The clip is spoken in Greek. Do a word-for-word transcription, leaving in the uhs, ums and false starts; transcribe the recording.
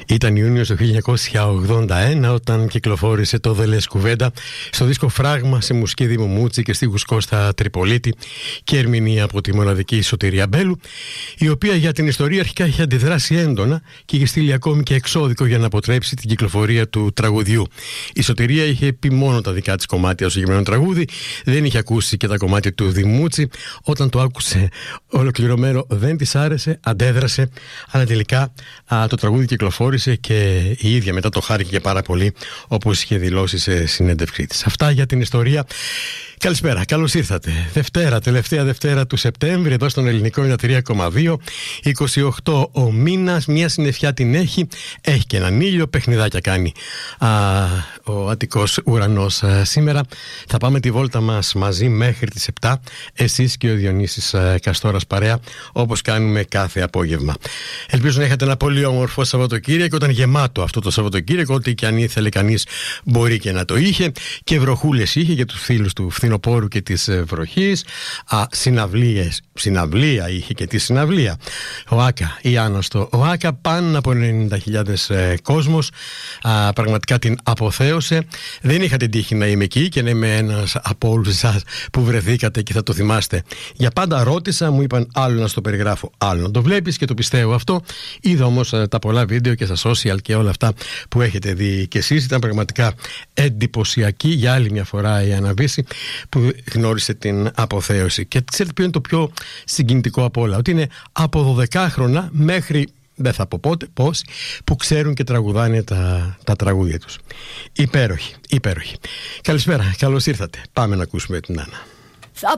Ήταν Ιούνιος του χίλια εννιακόσια ογδόντα ένα όταν κυκλοφόρησε το «Δεν λες κουβέντα» στο δίσκο Φράγμα, σε μουσική Δήμο Μούτσι και στίχους Κώστα Τριπολίτη και ερμηνεία από τη μοναδική Σωτηρία Μπέλου, η οποία για την ιστορία αρχικά είχε αντιδράσει έντονα και είχε στείλει ακόμη και εξώδικο για να αποτρέψει την κυκλοφορία του τραγουδιού. Η Σωτηρία είχε πει μόνο τα δικά της κομμάτια στο συγκεκριμένο τραγούδι, δεν είχε ακούσει και τα κομμάτια του Δημούτσι. Όταν το άκουσε ολοκληρωμένο δεν της άρεσε, αντέδρασε, αλλά τελικά α, το τραγούδι κυκλοφόρησε και η ίδια μετά το χάρηκε και πάρα πολύ, όπως είχε δηλώσει σε συνέντευξή της. Αυτά για την ιστορία. Καλησπέρα, καλώς ήρθατε. Δευτέρα, τελευταία Δευτέρα του Σεπτέμβρη, εδώ στον Ελληνικό ενενήντα τρία κόμμα δύο. είκοσι οκτώ ο μήνας, μια συννεφιά την έχει, έχει και έναν ήλιο, παιχνιδάκια κάνει α, ο Αττικός ουρανός. Α, σήμερα θα πάμε τη βόλτα μας μαζί μέχρι τις επτά, εσείς και ο Διονύσης α, Καστόρας παρέα, όπως κάνουμε κάθε απόγευμα. Ελπίζω να είχατε ένα πολύ όμορφο Σαββατοκύριακο, ήταν γεμάτο αυτό το Σαββατοκύριακο, ό,τι και αν ήθελε κανείς μπορεί και να το είχε, και βροχούλες είχε για τους φίλους του φθινοπόρου και της βροχής. Α, συναυλίες, συναυλία είχε και τη συναυλία. Ο Άκα, η Άναστο, ο Άκα, πάνω από ενενήντα χιλιάδες ε, κόσμος, α, πραγματικά την αποθέωσε. Δεν είχα την τύχη να είμαι εκεί και να είμαι ένας από όλους εσάς που βρεθήκατε και θα το θυμάστε. Για πάντα ρώτησα, μου είπαν άλλο να στο περιγράφω, άλλο να το βλέπεις, και το πιστεύω αυτό. Είδα όμως ε, τα πολλά βίντεο και στα social και όλα αυτά που έχετε δει και εσείς. Ήταν πραγματικά εντυπωσιακή για άλλη μια φορά η Αναβίση που γνώρισε την αποθέωση. Και ξέρετε ποιο είναι το πιο συγκινητικό από όλα? Ότι είναι από δωδεκάχρονα μέχρι δεν θα πω πότε, πώς, που ξέρουν και τραγουδάνε τα, τα τραγούδια τους. Υπέροχοι, υπέροχοι. Καλησπέρα, καλώς ήρθατε. Πάμε να ακούσουμε την Άννα.